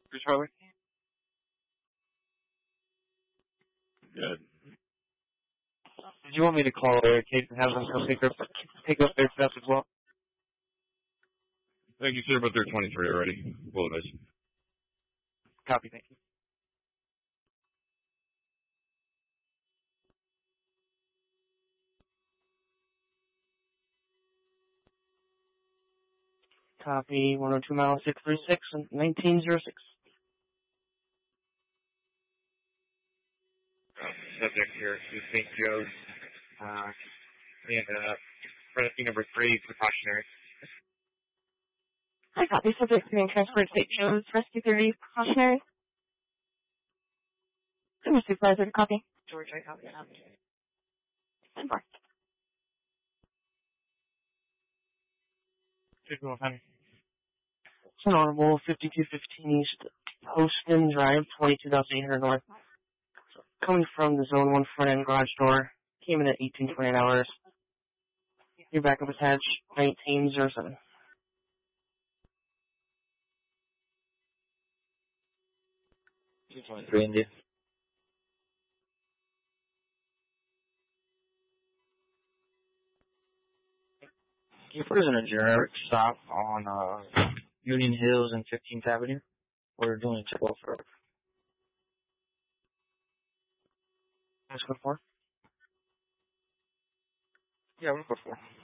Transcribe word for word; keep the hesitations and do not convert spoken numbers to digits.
Charlie? Good. Did you want me to call their case and have them come pick up, pick up their stuff as well? Thank you, sir, but they're twenty-three already. Apologize. Copy, thank you. Copy, one oh two mile six three six and nineteen oh six. Subject here to Saint Joe's, uh, and, uh, pregnancy number three, precautionary. I copy. Subject being transferred to Saint Joe's, rescue three, precautionary. Senior supervisor, copy. George, I copy. ten four. Honorable fifty-two fifteen East Poston Drive, twenty-two thousand eight hundred North. Coming from the Zone one front end garage door. Came in at eighteen twenty hours. Your backup attached, nineteen oh seven. two twenty-three India. Can you put us in a generic stop on uh, Union Hills and fifteenth Avenue? We're doing a twelve for Let's go for. Yeah, we'll go for.